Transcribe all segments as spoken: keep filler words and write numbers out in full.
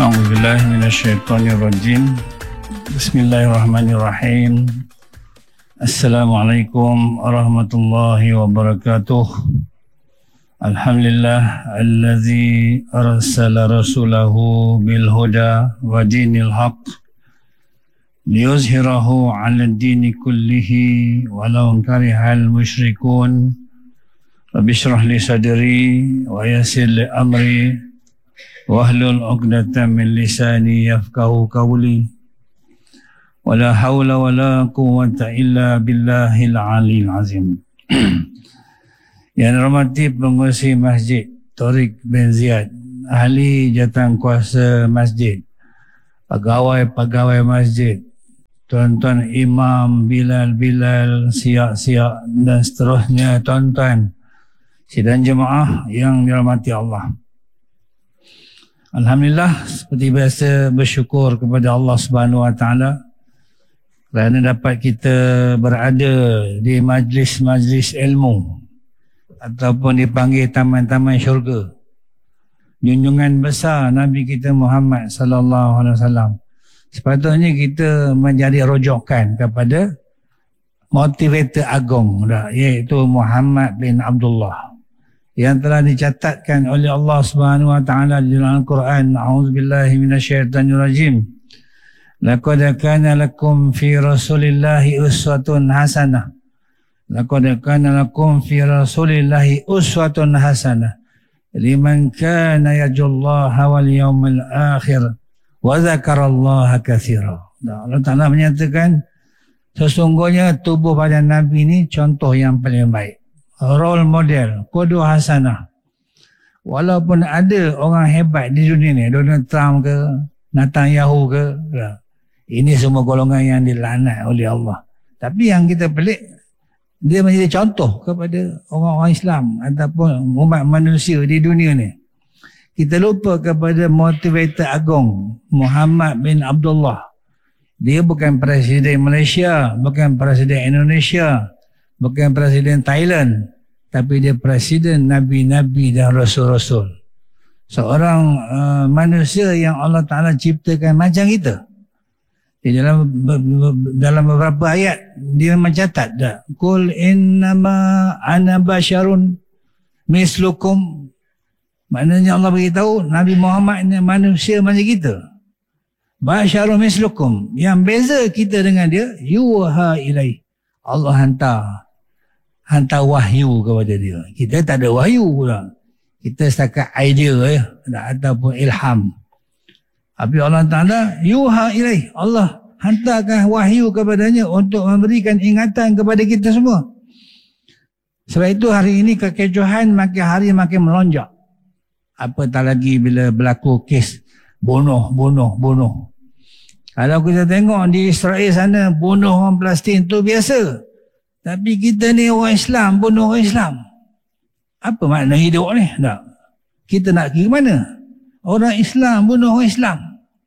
A'udzubillahi minasyaitonirrajim. Bismillahirrahmanirrahim. Assalamualaikum warahmatullahi wabarakatuh. Alhamdulillah allazi arsala rasulahu bil huda wa dinil haqq liyuzhirahu 'alad dini kullihi walau karihal musyrikun. Rabbi shrah li sadri wa yassir li amri wahlul 'uqdatam min lisani yafqahu qawli. Wala haula wala quwwata illa billahil aliyil azim. Yang dirahmati pengurusi masjid Tariq bin Ziyad, ahli jawatankuasa masjid, pegawai-pegawai masjid, tuan-tuan imam, bilal-bilal, siak-siak dan seterusnya, tuan-tuan sidang jemaah yang dirahmati Allah. Alhamdulillah, seperti biasa bersyukur kepada Allah Subhanahu Wa Taala kerana dapat kita berada di majlis-majlis ilmu ataupun dipanggil taman-taman syurga. Junjungan besar Nabi kita Muhammad sallallahu alaihi wasallam. Sepatutnya kita menjadi rujukan kepada motivator agung, iaitu Muhammad bin Abdullah, yang telah dicatatkan oleh Allah Subhanahu Wa Taala di dalam Al-Quran. A'udzubillahi minasyaitonirrajim. Laqad kana lakum fi Rasulillahi uswatun hasanah. Laqad kana lakum fi Rasulillahi uswatun hasanah liman kana yarjullaha wal yawmal akhir wa dzakarallaha katsira. Allah Taala menyatakan sesungguhnya tubuh badan Nabi ini contoh yang paling baik, role model, qudwah hasanah. Walaupun ada orang hebat di dunia ni, Donald Trump ke, Netanyahu ke, ini semua golongan yang dilaknat oleh Allah. Tapi yang kita pelik, dia menjadi contoh kepada orang-orang Islam ataupun umat manusia di dunia ni. Kita lupa kepada motivator agung Muhammad bin Abdullah. Dia bukan Presiden Malaysia, bukan Presiden Indonesia, bukan Presiden Thailand, tapi dia Presiden Nabi-Nabi dan Rasul-Rasul. Seorang uh, manusia yang Allah Ta'ala ciptakan macam kita. Di dalam dalam beberapa ayat dia mencatat dah, Qul innama ana basyarun mislukum. Maknanya Allah beritahu Nabi Muhammad ini manusia macam kita. Basyarun mislukum. Yang beza kita dengan dia, yuha ilai. Allah hantar hantar wahyu kepada dia. Kita tak ada wahyu pula. Kita setakat idea ya, ataupun ilham. Tapi Allah Ta'ala yuha ilaih, Allah hantarkan wahyu kepadanya untuk memberikan ingatan kepada kita semua. Sebab itu hari ini kekecohan makin hari makin melonjak. Apatah lagi bila berlaku kes bunuh, bunuh, bunuh. Kalau kita tengok di Israel sana, bunuh orang Palestin tu biasa. Tapi kita ni orang Islam, bunuh orang Islam. Apa makna hidup ni? Tak. Kita nak pergi mana? Orang Islam bunuh orang Islam.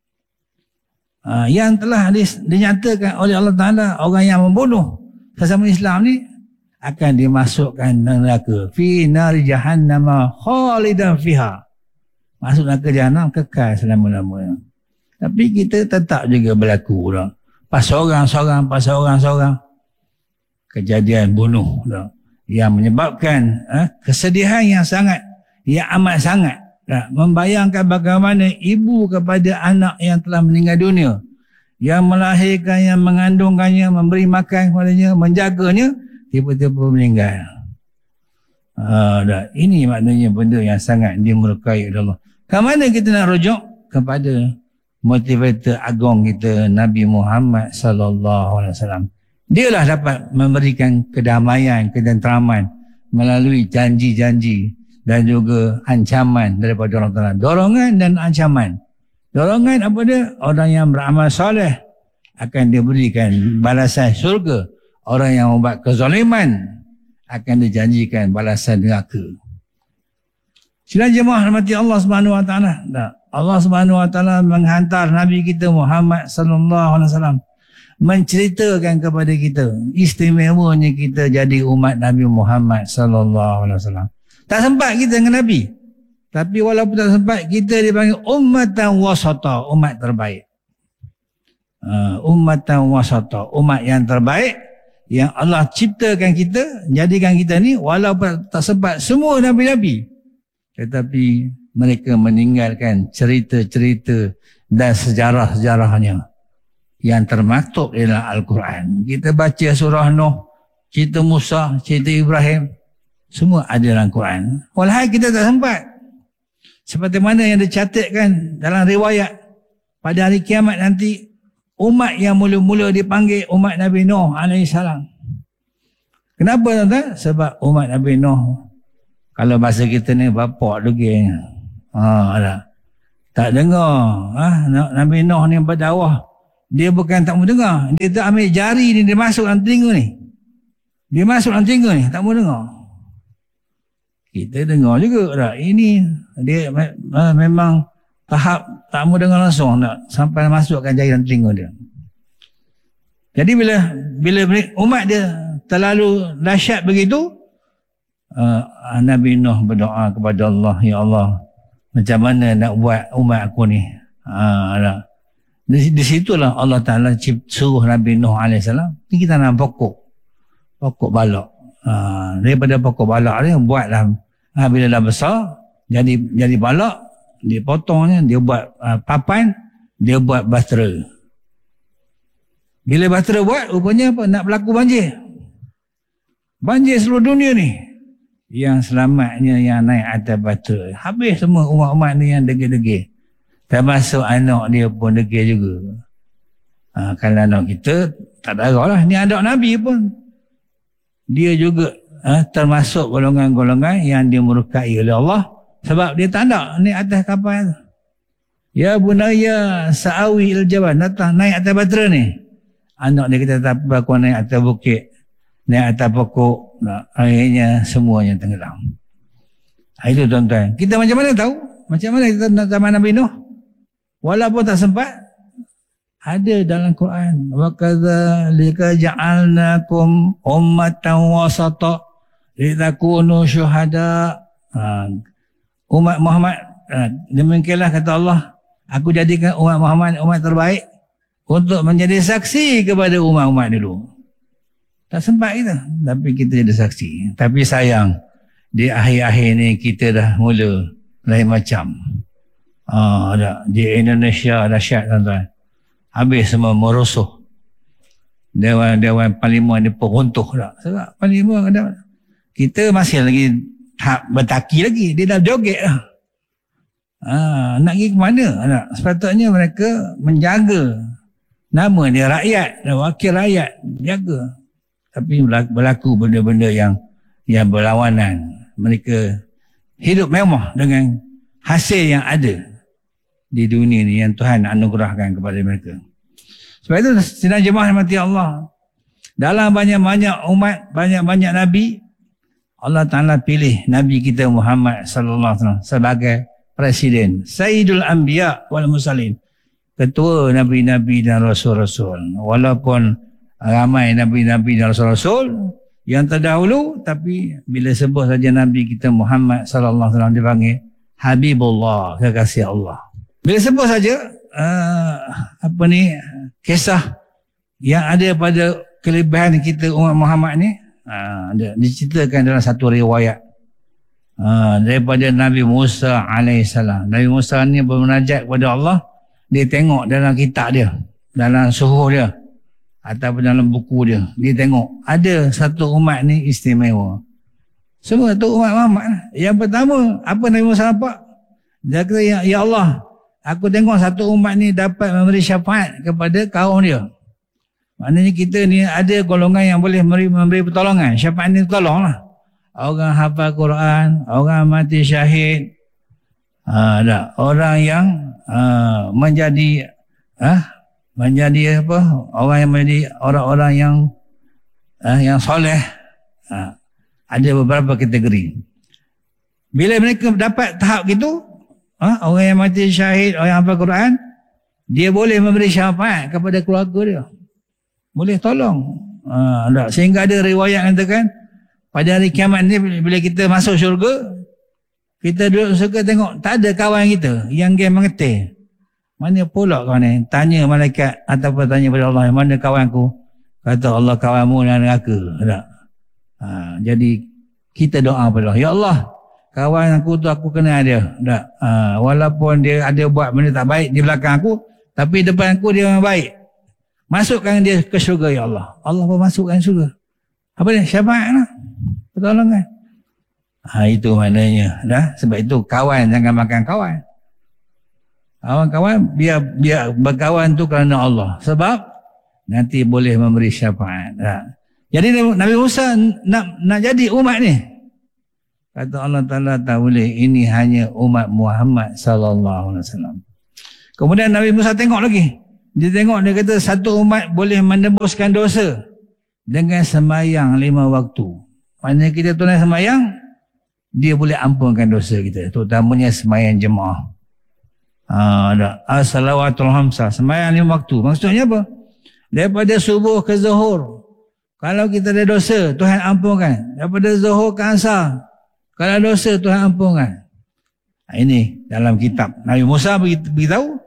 Ha, yang telah dinyatakan oleh Allah Ta'ala, orang yang membunuh sesama Islam ni akan dimasukkan neraka. Fi nari jahannama khalidan fiha. Masuk neraka jahannam kekal selama-lamanya. Tapi kita tetap juga berlaku dah. Pas seorang-seorang, pas seorang-seorang kejadian bunuh dah, yang menyebabkan eh, kesedihan yang sangat, yang amat sangat. Nah, membayangkan bagaimana ibu kepada anak yang telah meninggal dunia, yang melahirkan, yang mengandungkannya, memberi makan kepadanya, menjaganya, tiba-tiba meninggal. Ha, dah. Ini maknanya benda yang sangat dimurkai oleh Allah. Ke mana kita nak rujuk? Kepada motivator agung kita, Nabi Muhammad sallallahu alaihi wasallam. Dialah dapat memberikan kedamaian, ketenteraman melalui janji-janji dan juga ancaman daripada Allah Ta'ala. Dorongan dan ancaman. Dorongan apa dia? Orang yang beramal soleh akan diberikan balasan syurga. Orang yang membuat kezaliman akan dijanjikan balasan neraka. Sila jemaah rahmati Allah Subhanahu Wa Ta'ala. Allah Subhanahu Wa Ta'ala menghantar Nabi kita Muhammad sallallahu alaihi wasallam menceritakan kepada kita istimewanya kita jadi umat Nabi Muhammad sallallahu alaihi wasallam. Tak sempat kita dengan Nabi. Tapi walaupun tak sempat, kita dipanggil ummatan wasata, umat terbaik. Uh, ummatan wasata, umat yang terbaik yang Allah ciptakan kita, jadikan kita ni walaupun tak sempat semua nabi-nabi, tetapi mereka meninggalkan cerita-cerita dan sejarah-sejarahnya yang termaktub dalam Al-Quran. Kita baca surah Nuh, cerita Musa, cerita Ibrahim, semua ada dalam Quran. Walhal kita tak sempat. Seperti mana yang dicatatkan dalam riwayat, pada hari kiamat nanti, umat yang mula-mula dipanggil umat Nabi Nuh alaihissalam. Kenapa tuan-tuan? Sebab umat Nabi Nuh, kalau bahasa kita ni bapak lagi. Ha, ada. Tak dengar. Ha? Nabi Nuh ni berdakwah. Dia bukan tak mau dengar. Dia tak ambil jari ni, dia masuk dalam telinga ni. Dia masuk dalam telinga ni, tak mau dengar. Kita dengar juga tak? Ini dia memang tahap tak mau dengar langsung, tak sampai masukkan jari dalam telinga dia. Jadi bila bila umat dia terlalu dahsyat begitu, uh, Nabi Nuh berdoa kepada Allah, ya Allah, macam mana nak buat umat aku ni? Uh, di, di situlah Allah Ta'ala suruh Nabi Nuh alaihissalam, ni kita nak pokok pokok balak. Uh, daripada pokok balak ni buatlah, uh, bila dah besar jadi jadi balak, dia potongnya, dia buat uh, papan, dia buat bahtera. Bila bahtera buat, rupanya apa? Nak berlaku banjir. Banjir seluruh dunia ni. Yang selamatnya yang naik atas bahtera. Habis semua umat-umat ni yang degil-degil. Termasuk anak dia pun degil juga. Ha, kalau anak kita, tak ada lah. Ni anak Nabi pun. Dia juga ha, termasuk golongan-golongan yang dimurkai oleh Allah. Sebab dia tak ada ni atas kapal. Ya bunaya sa'awi il-jabal, datang naik atas bahtera ni. Anak dia kata tak apa, aku naik atas bukit, naik atas pokok, akhirnya semuanya tenggelam. Itu tuan-tuan. Kita macam mana tahu? Macam mana kita nak zaman Nabi Nuh? Walaupun tak sempat, ada dalam Quran. Wa kadzalika ja'alnakum ummatan wasata litakunu syuhada. Ha, umat Muhammad, ha, demikianlah kata Allah, aku jadikan umat Muhammad umat terbaik untuk menjadi saksi kepada umat-umat dulu. Tak sempat kita, tapi kita jadi saksi. Tapi sayang, di akhir-akhir ni kita dah mula lain macam. Ah, ada di Indonesia dahsyat tuan-tuan. Habis semua merusuh. Dewan-dewan parlimen ni pun runtuh dah. Sebab parlimen ada, kita masih lagi tak bertaki lagi, dia dah joget dah. Ah, nak pergi ke mana? Nak, sepatutnya mereka menjaga nama dia rakyat dan wakil rakyat, jaga. Tapi berlaku benda-benda yang yang berlawanan. Mereka hidup mewah dengan hasil yang ada di dunia ni yang Tuhan anugerahkan kepada mereka. Sebab itu sidang jemaah mati Allah, dalam banyak-banyak umat, banyak-banyak nabi, Allah Ta'ala pilih Nabi kita Muhammad sallallahu alaihi wasallam sebagai presiden, Sayyidul Anbiya wal Mursalin, ketua Nabi-Nabi dan Rasul-Rasul. Walaupun ramai Nabi-Nabi dan Rasul-Rasul yang terdahulu, tapi bila sebut saja Nabi kita Muhammad sallallahu alaihi wasallam dipanggil Habibullah, kekasih Allah. Bila sebut saja uh, apa ni, kisah yang ada pada kelebihan kita umat Muhammad ni, uh, diceritakan dalam satu riwayat uh, daripada Nabi Musa alaihissalam. Nabi Musa ni bermunajat kepada Allah. Dia tengok dalam kitab dia, dalam suhuf dia, ataupun dalam buku dia, dia tengok ada satu umat ni istimewa. Semua tu umat Muhammad. Yang pertama, apa Nabi Musa nampak? Dia kata, ya, ya Allah, aku tengok satu umat ni dapat memberi syafaat kepada kaum dia. Maknanya kita ni ada golongan yang boleh memberi, memberi pertolongan. Syafaat ni tolonglah. Orang hafal Quran, orang mati syahid, ha, ada orang yang ha, menjadi ha, menjadi apa? Orang yang menjadi orang-orang yang ha, yang soleh. Ha, ada beberapa kategori. Bila mereka dapat tahap gitu, ha, orang yang mati syahid, orang yang hafal Quran, dia boleh memberi syafaat kepada keluarga dia. Boleh tolong. Ha, tak? Sehingga ada riwayat katakan pada hari kiamat ni, bila kita masuk syurga, Kita duduk suka tengok, tak ada kawan kita yang game mengetih. Mana pula kawan ni? Tanya malaikat ataupun tanya pada Allah, mana kawanku? Kata Allah, kawanmu dalam neraka. Tak? Ha, jadi kita doa pada Allah, ya Allah, kawan aku tu aku kenal dia. Tak? Ha, walaupun dia ada buat benda tak baik di belakang aku, tapi depan aku dia memang baik. Masukkan dia ke syurga, ya Allah. Allah pun masukkan syurga. Apa dia? Syafaat lah. Pertolongan. Ha, itu maknanya. Dah? Sebab itu kawan jangan makan kawan. Kawan-kawan biar biar berkawan tu kerana Allah. Sebab nanti boleh memberi syafaat. Dah? Jadi Nabi Musa nak nak jadi umat ni. Kata Allah Ta'ala, tak boleh. Ini hanya umat Muhammad sallallahu alaihi wasallam. Kemudian Nabi Musa tengok lagi. Dia tengok, dia kata satu umat boleh menebuskan dosa dengan sembahyang lima waktu. Maksudnya kita tunai sembahyang, dia boleh ampunkan dosa kita. Terutamanya sembahyang jemaah. Ha, as-salawatul hamsah, sembahyang lima waktu. Maksudnya apa? Daripada subuh ke zuhur, kalau kita ada dosa, Tuhan ampunkan. Daripada zuhur ke asar, kalau dosa, Tuhan ampunkan. Ha, ini dalam kitab Nabi Musa beritahu